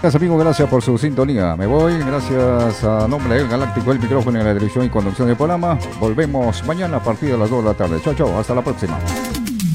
Gracias, amigo, gracias por su sintonía. Me voy, gracias a nombre del Galáctico, el micrófono en la dirección y conducción del programa. Volvemos mañana a partir de las 2 de la tarde. Chao, chao, hasta la próxima.